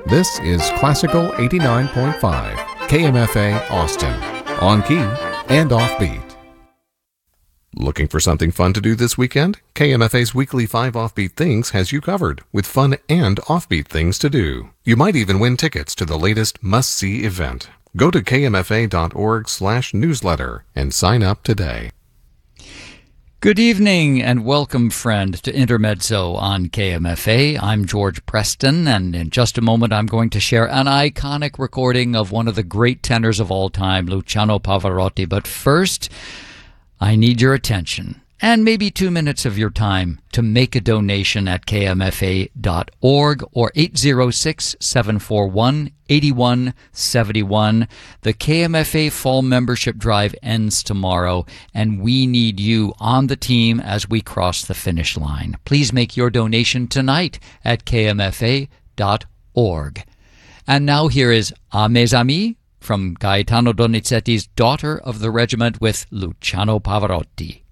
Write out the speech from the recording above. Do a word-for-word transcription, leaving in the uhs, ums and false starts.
This is Classical eighty-nine point five, K M F A Austin, on key and offbeat. Looking for something fun to do this weekend? K M F A's weekly five Offbeat Things has you covered with fun and offbeat things to do. You might even win tickets to the latest must-see event. Go to k m f a dot org slash newsletter and sign up today. Good evening and welcome, friend, to Intermezzo on K M F A. I'm George Preston, and in just a moment I'm going to share an iconic recording of one of the great tenors of all time, Luciano Pavarotti. But first, I need your attention and maybe two minutes of your time to make a donation at k m f a dot org or eight zero six, seven four one, eight one seven one. The K M F A Fall Membership Drive ends tomorrow, and we need you on the team as we cross the finish line. Please make your donation tonight at k m f a dot org. And now here is A Mes Amis from Gaetano Donizetti's Daughter of the Regiment with Luciano Pavarotti.